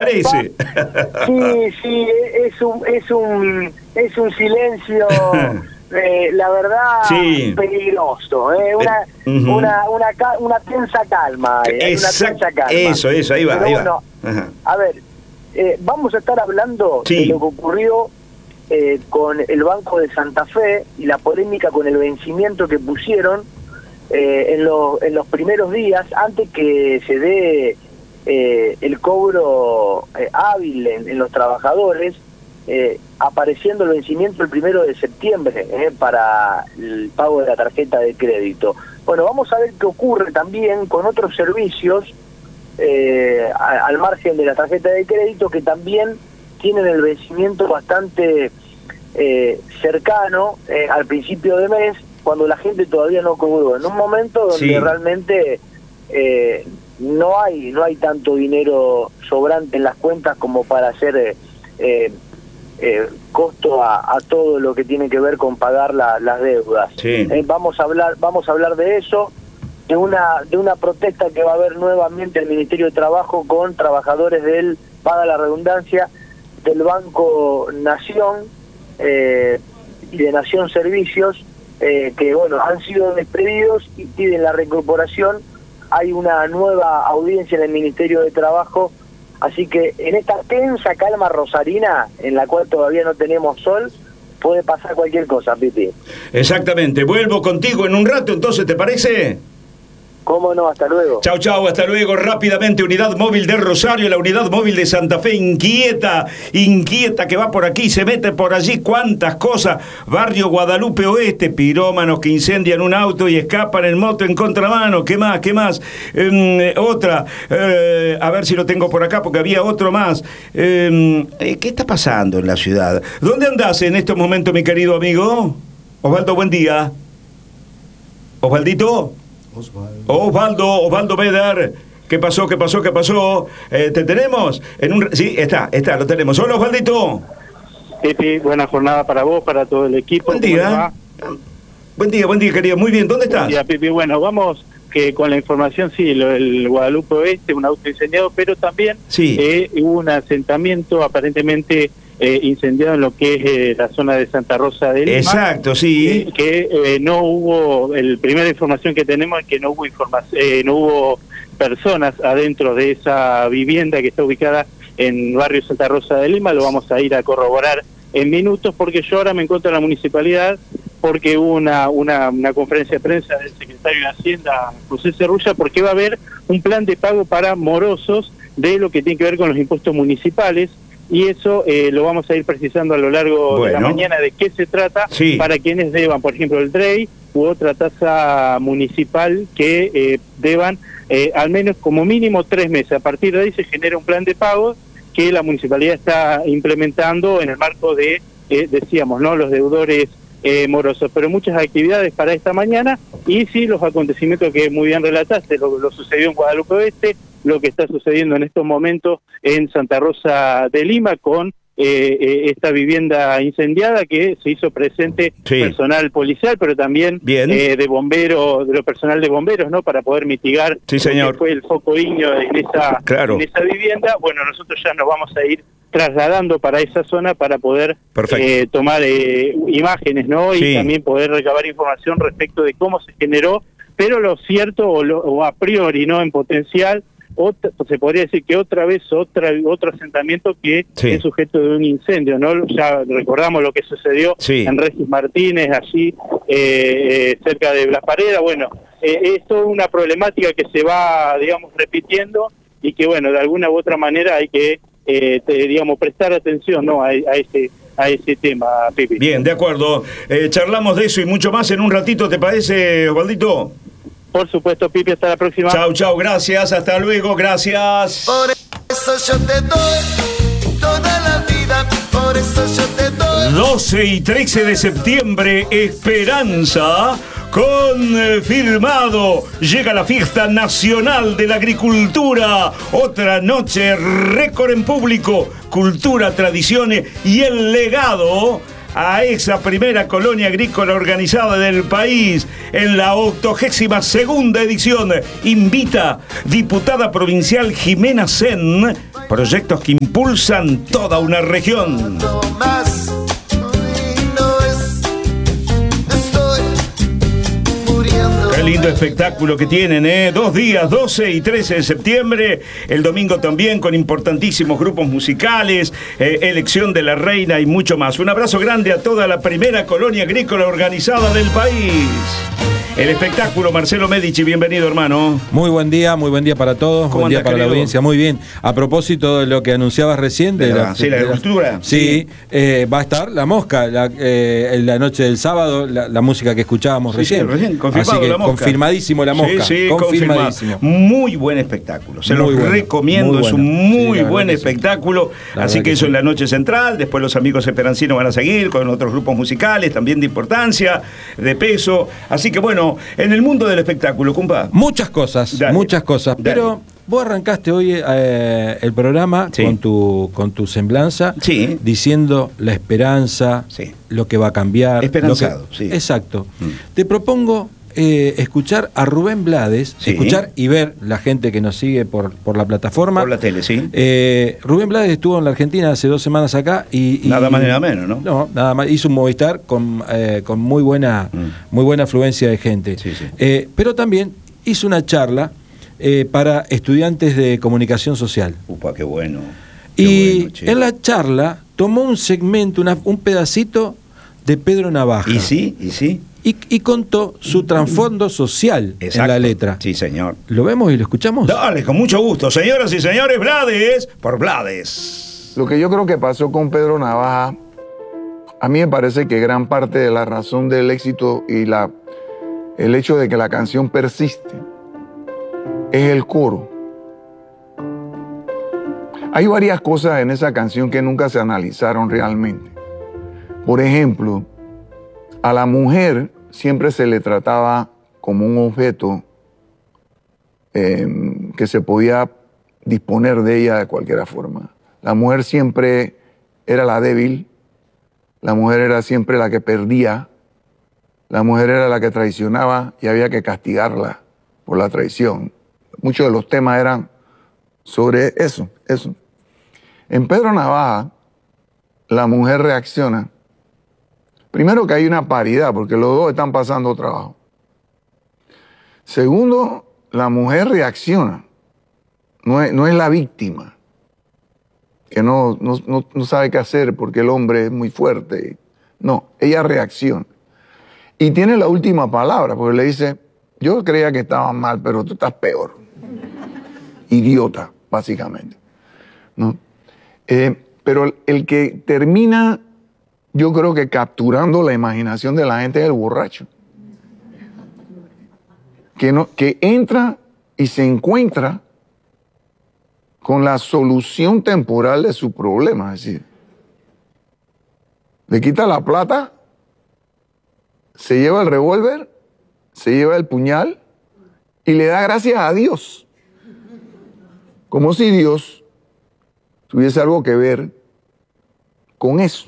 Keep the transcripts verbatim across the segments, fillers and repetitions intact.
parece? Sí, sí, es un, es un, es un silencio, eh, la verdad, sí. peligroso, eh, una, uh -huh. una, una, una tensa calma, eh, una tensa calma. Eso, eso, ahí va, Pero ahí bueno, va. Ajá. A ver, eh, vamos a estar hablando sí. de lo que ocurrió eh, con el Banco de Santa Fe y la polémica con el vencimiento que pusieron eh, en, lo, en los primeros días, antes que se dé eh, el cobro eh, hábil en, en los trabajadores, eh, apareciendo el vencimiento el primero de septiembre eh, para el pago de la tarjeta de crédito. Bueno, vamos a ver qué ocurre también con otros servicios Eh, a, al margen de la tarjeta de crédito, que también tienen el vencimiento bastante eh, cercano eh, al principio de mes, cuando la gente todavía no cobró, en un momento donde sí. realmente eh, no hay no hay tanto dinero sobrante en las cuentas como para hacer eh, eh, eh, costo a, a todo lo que tiene que ver con pagar la, las deudas. Sí. Eh, vamos a hablar vamos a hablar de eso, de una de una protesta que va a haber nuevamente el Ministerio de Trabajo con trabajadores del, paga la redundancia, del Banco Nación eh, y de Nación Servicios, eh, que bueno, han sido despedidos y piden la reincorporación. Hay una nueva audiencia en el Ministerio de Trabajo, así que en esta tensa calma rosarina, en la cual todavía no tenemos sol, puede pasar cualquier cosa, Pipi. Exactamente, vuelvo contigo en un rato, entonces, ¿te parece? ¿Cómo no? Hasta luego. Chau, chau, hasta luego. Rápidamente, unidad móvil de Rosario, la unidad móvil de Santa Fe, inquieta, inquieta, que va por aquí, se mete por allí, cuántas cosas. Barrio Guadalupe Oeste, pirómanos que incendian un auto y escapan en moto en contramano. ¿Qué más? ¿Qué más? Eh, otra, eh, a ver si lo tengo por acá, porque había otro más. Eh, ¿Qué está pasando en la ciudad? ¿Dónde andás en estos momentos, mi querido amigo? Osvaldo, buen día. ¿Osvaldito? Osvaldo. Osvaldo, Osvaldo Vedar. ¿Qué pasó? ¿Qué pasó? ¿Qué pasó? Eh, ¿Te tenemos? En un... Sí, está, está, lo tenemos. Hola, Osvaldito. Pepe, buena jornada para vos, para todo el equipo. Buen día. Buen día, buen día, querido. Muy bien, ¿dónde estás? Buen día, Pepe. Bueno, vamos que con la información, sí, lo, el Guadalupe Oeste, un auto incendiado, pero también sí. eh, hubo un asentamiento aparentemente Eh, incendiado en lo que es eh, la zona de Santa Rosa de Lima. Exacto, sí. Eh, que eh, no hubo, el primera información que tenemos es que no hubo información, eh, no hubo personas adentro de esa vivienda que está ubicada en barrio Santa Rosa de Lima. Lo vamos a ir a corroborar en minutos, porque yo ahora me encuentro en la municipalidad, porque hubo una, una, una conferencia de prensa del secretario de Hacienda, José Cerrulla, porque va a haber un plan de pago para morosos de lo que tiene que ver con los impuestos municipales. Y eso eh, lo vamos a ir precisando a lo largo bueno. de la mañana, de qué se trata, sí. para quienes deban, por ejemplo, el D R E I u otra tasa municipal que eh, deban eh, al menos como mínimo tres meses. A partir de ahí se genera un plan de pago que la municipalidad está implementando en el marco de, eh, decíamos, ¿no?, los deudores eh, morosos. Pero muchas actividades para esta mañana, y sí, los acontecimientos que muy bien relataste, lo, lo sucedió en Guadalupe Oeste, lo que está sucediendo en estos momentos en Santa Rosa de Lima con eh, eh, esta vivienda incendiada, que se hizo presente sí. personal policial, pero también eh, de bomberos, de lo personal de bomberos, ¿no?, para poder mitigar sí, señor. lo que fue el foco ígneo en esa, claro. en esa vivienda. Bueno, nosotros ya nos vamos a ir trasladando para esa zona para poder eh, tomar eh, imágenes, ¿no? Sí. Y también poder recabar información respecto de cómo se generó, pero lo cierto, o, lo, o a priori, ¿no?, en potencial, otra, se podría decir que otra vez otra otro asentamiento que sí. es sujeto de un incendio, ¿no? Ya recordamos lo que sucedió sí. en Regis Martínez, allí eh, cerca de Blas Parera. Bueno, eh, esto es una problemática que se va, digamos, repitiendo, y que, bueno, de alguna u otra manera hay que, eh, te, digamos, prestar atención, ¿no?, a, a ese a ese tema, Pepe. Bien, de acuerdo. Eh, charlamos de eso y mucho más en un ratito, ¿te parece, Osvaldito? Por supuesto, Pipi, hasta la próxima. Chau, chau, gracias, hasta luego, gracias. Por eso yo te doy toda la vida, por eso yo te doy. doce y trece de septiembre, Esperanza, confirmado. Llega la fiesta nacional de la agricultura. Otra noche récord en público, cultura, tradiciones y el legado a esa primera colonia agrícola organizada del país en la octogésima segunda edición. Invita diputada provincial Jimena Sen proyectos que impulsan toda una región. Más, y no es, estoy muriendo. Qué lindo espectáculo que tienen, ¿eh? Dos días, doce y trece de septiembre. El domingo también con importantísimos grupos musicales, eh, elección de la reina y mucho más. Un abrazo grande a toda la primera colonia agrícola organizada del país. El espectáculo, Marcelo Medici, bienvenido, hermano. Muy buen día, muy buen día para todos, buen día para querido? La audiencia, muy bien. A propósito de lo que anunciabas recién, de, de la, sí, la cultura. Sí, sí. Eh, va a estar La Mosca, la, eh, en la noche del sábado, la, la música que escuchábamos sí, recién. Sí, recién, confirmado. Así que La Mosca. Confirmadísimo La Mosca. Sí, sí, confirmadísimo. Muy buen espectáculo, se muy los bueno, recomiendo, muy es un muy sí, buen espectáculo. Sí. Así que, que eso sí. en la noche central, después los amigos esperancinos van a seguir con otros grupos musicales, también de importancia, de peso. Así que bueno, en el mundo del espectáculo, compa. Muchas cosas, Dale. muchas cosas, Dale. Pero vos arrancaste hoy eh, el programa sí. con tu con tu semblanza, sí. diciendo la esperanza, sí. lo que va a cambiar. Esperanzado, lo que, sí. Exacto. Mm. Te propongo eh, escuchar a Rubén Blades, sí. escuchar y ver la gente que nos sigue por, por la plataforma. Por la tele, sí. Eh, Rubén Blades estuvo en la Argentina hace dos semanas acá y... y nada más ni nada menos, ¿no? No, nada más. Hizo un Movistar con, eh, con muy buena, mm. muy buena afluencia de gente. Sí, sí. Eh, pero también hizo una charla eh, para estudiantes de comunicación social. Upa, qué bueno. Qué y bueno, en la charla tomó un segmento, una, un pedacito de Pedro Navaja. ¿Y sí? ¿Y sí? Y, y contó su trasfondo social Exacto. en la letra. Sí, señor. ¿Lo vemos y lo escuchamos? Dale, con mucho gusto. Señoras y señores, Blades por Blades. Lo que yo creo que pasó con Pedro Navaja, a mí me parece que gran parte de la razón del éxito y la, el hecho de que la canción persiste es el coro. Hay varias cosas en esa canción que nunca se analizaron realmente. Por ejemplo, a la mujer siempre se le trataba como un objeto eh, que se podía disponer de ella de cualquier forma. La mujer siempre era la débil, la mujer era siempre la que perdía, la mujer era la que traicionaba y había que castigarla por la traición. Muchos de los temas eran sobre eso, eso. En Pedro Navaja, la mujer reacciona. Primero que hay una paridad, porque los dos están pasando trabajo. Segundo, la mujer reacciona. No es, no es la víctima, que no, no, no, no sabe qué hacer porque el hombre es muy fuerte. No, ella reacciona. Y tiene la última palabra, porque le dice, yo creía que estaba mal, pero tú estás peor. Idiota, básicamente. ¿No? Eh, pero el que termina... Yo creo que capturando la imaginación de la gente es el borracho. Que, no, que entra y se encuentra con la solución temporal de su problema. Es decir, le quita la plata, se lleva el revólver, se lleva el puñal y le da gracias a Dios. Como si Dios tuviese algo que ver con eso.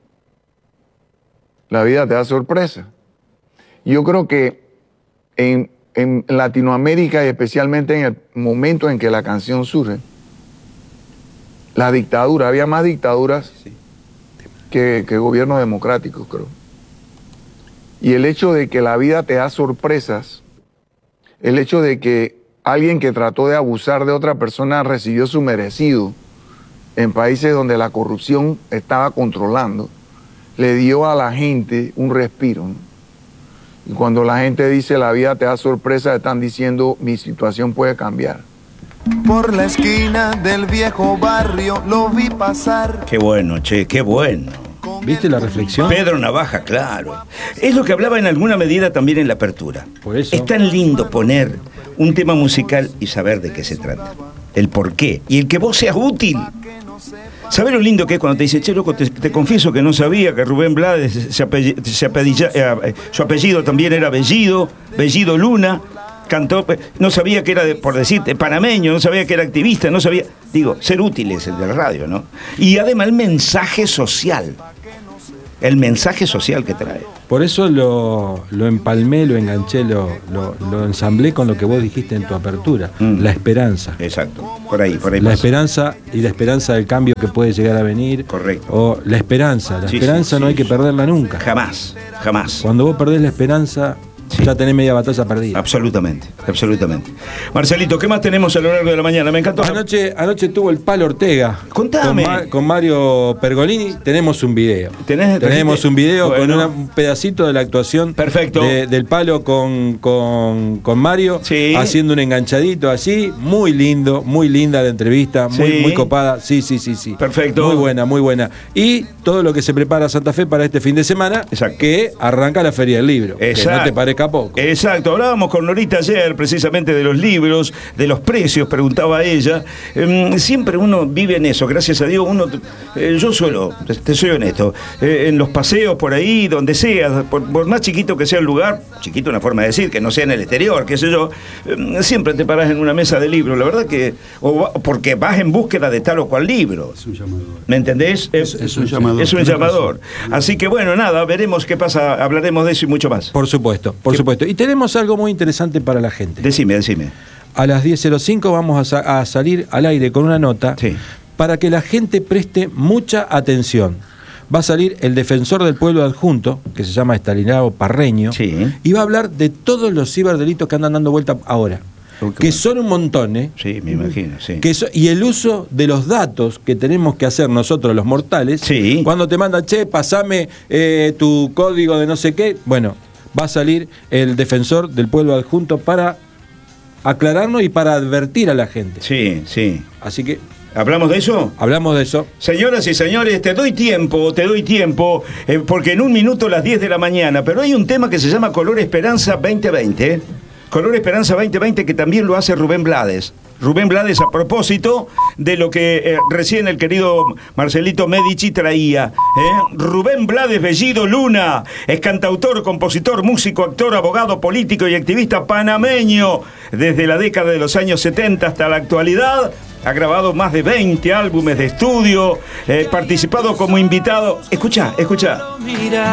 La vida te da sorpresa. Yo creo que en, en Latinoamérica y especialmente en el momento en que la canción surge, la dictadura, había más dictaduras que, que gobiernos democráticos, creo. Y el hecho de que la vida te da sorpresas, el hecho de que alguien que trató de abusar de otra persona recibió su merecido en países donde la corrupción estaba controlando, le dio a la gente un respiro, ¿no? Y cuando la gente dice la vida te da sorpresa, están diciendo mi situación puede cambiar. Por la esquina del viejo barrio lo vi pasar. Qué bueno, che, qué bueno. ¿Viste la reflexión? Pedro Navaja, claro. Es lo que hablaba en alguna medida también en la apertura. Por eso. Es tan lindo poner un tema musical y saber de qué se trata, el por qué, y el que vos seas útil. ¿Sabés lo lindo que es cuando te dice, che, loco, te, te confieso que no sabía que Rubén Blades, se apellido, se apellida, eh, su apellido también era Bellido, Bellido Luna, cantó, no sabía que era, de, por decirte, panameño, no sabía que era activista, no sabía, digo, ser útil es el de la radio, ¿no? Y además el mensaje social, el mensaje social que trae. Por eso lo, lo empalmé, lo enganché, lo, lo, lo ensamblé con lo que vos dijiste en tu apertura, mm. la esperanza. Exacto, por ahí, por ahí. La pasa. esperanza y la esperanza del cambio que puede llegar a venir. Correcto. O la esperanza, la sí, esperanza sí, no sí, hay que perderla nunca. Jamás, jamás. Cuando vos perdés la esperanza, sí. ya tenés media batalla perdida. Absolutamente, absolutamente. Marcelito, ¿qué más tenemos a lo largo de la mañana? Me encantó. Anoche, anoche tuvo el Palo Ortega. Contame. Con, Ma- con Mario Pergolini tenemos un video. ¿Tenés, tenemos tenés, un video bueno. con una, un pedacito de la actuación Perfecto. De, del Palo con, con, con Mario, sí. haciendo un enganchadito así. Muy lindo, muy linda la entrevista, muy, sí. muy copada. Sí, sí, sí, sí. Perfecto. Muy buena, muy buena. Y todo lo que se prepara Santa Fe para este fin de semana, Exacto. que arranca la Feria del Libro. Exacto. Que no te parezca poco. Exacto. Hablábamos con Norita ayer precisamente de los libros, de los precios, preguntaba ella. Eh, siempre uno vive en eso, gracias a Dios. Uno, eh, yo suelo, te, te soy honesto, eh, en los paseos por ahí, donde sea, por, por más chiquito que sea el lugar, chiquito una forma de decir, que no sea en el exterior, qué sé yo, eh, siempre te parás en una mesa de libros. La verdad que, o, porque vas en búsqueda de tal o cual libro. Es un llamador. ¿Me entendés? Es, es un llamador. Es un llamador. Así que bueno, nada, veremos qué pasa, hablaremos de eso y mucho más. Por supuesto, por ¿Qué? supuesto. Y tenemos algo muy interesante para la gente. Decime, decime. A las diez cero cinco vamos a, sa- a salir al aire con una nota sí. para que la gente preste mucha atención. Va a salir el defensor del pueblo adjunto, que se llama Estanislao Parreño, sí. y va a hablar de todos los ciberdelitos que andan dando vuelta ahora. Que son un montón, ¿eh? Sí, me imagino, sí. Que so- y el uso de los datos que tenemos que hacer nosotros los mortales, sí. cuando te mandan, che, pasame eh, tu código de no sé qué, bueno, va a salir el defensor del pueblo adjunto para aclararnos y para advertir a la gente. Sí, sí. Así que... ¿Hablamos de eso? Hablamos de eso. Señoras y señores, te doy tiempo, te doy tiempo, eh, porque en un minuto las diez de la mañana, pero hay un tema que se llama Color Esperanza veinte veinte, ¿eh? Color Esperanza veinte veinte, que también lo hace Rubén Blades. Rubén Blades, a propósito de lo que eh, recién el querido Marcelito Medici traía. ¿eh? Rubén Blades Bellido Luna es cantautor, compositor, músico, actor, abogado, político y activista panameño. Desde la década de los años setenta hasta la actualidad, ha grabado más de veinte álbumes de estudio, eh, participado como invitado. Escucha, escucha.